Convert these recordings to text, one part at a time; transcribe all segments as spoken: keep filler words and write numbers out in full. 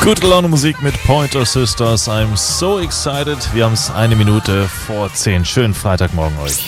Gute Laune Musik mit Pointer Sisters. I'm so excited. Wir haben es eine Minute vor zehn. Schönen Freitagmorgen euch.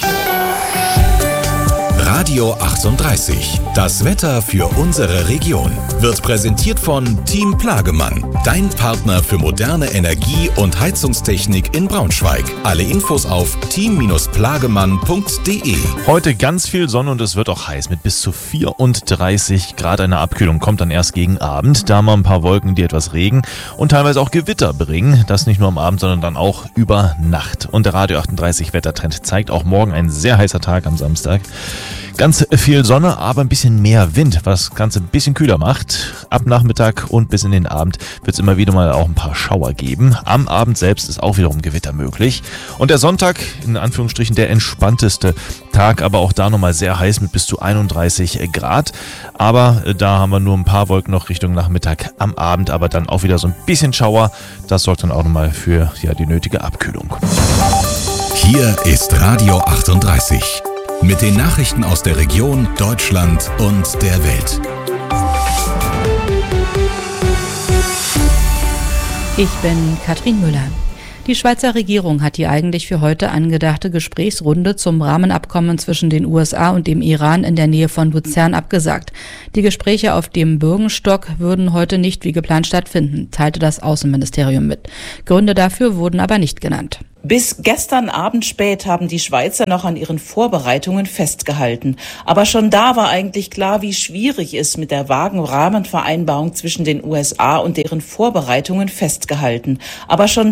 Radio achtunddreißig. Das Wetter für unsere Region wird präsentiert von Team Plagemann, dein Partner für moderne Energie- und Heizungstechnik in Braunschweig. Alle Infos auf team plagemann punkt de. Heute ganz viel Sonne und es wird auch heiß mit bis zu vierunddreißig Grad. Eine Abkühlung kommt dann erst gegen Abend. Da haben wir ein paar Wolken, die etwas Regen und teilweise auch Gewitter bringen. Das nicht nur am Abend, sondern dann auch über Nacht. Und der Radio achtunddreißig Wettertrend zeigt auch morgen ein sehr heißer Tag am Samstag. Ganz viel Sonne, aber ein bisschen mehr Wind, was das Ganze ein bisschen kühler macht. Ab Nachmittag und bis in den Abend wird es immer wieder mal auch ein paar Schauer geben. Am Abend selbst ist auch wiederum Gewitter möglich. Und der Sonntag, in Anführungsstrichen der entspannteste Tag, aber auch da nochmal sehr heiß mit bis zu einunddreißig Grad. Aber da haben wir nur ein paar Wolken noch Richtung Nachmittag, am Abend aber dann auch wieder so ein bisschen Schauer. Das sorgt dann auch nochmal für ja, die nötige Abkühlung. Hier ist Radio achtunddreißig. Mit den Nachrichten aus der Region, Deutschland und der Welt. Ich bin Katrin Müller. Die Schweizer Regierung hat die eigentlich für heute angedachte Gesprächsrunde zum Rahmenabkommen zwischen den U S A und dem Iran in der Nähe von Luzern abgesagt. Die Gespräche auf dem Bürgenstock würden heute nicht wie geplant stattfinden, teilte das Außenministerium mit. Gründe dafür wurden aber nicht genannt. Bis gestern Abend spät haben die Schweizer noch an ihren Vorbereitungen festgehalten. Aber schon da war eigentlich klar, wie schwierig es mit der vagen Rahmenvereinbarung zwischen den U S A und deren Vorbereitungen festgehalten. Aber schon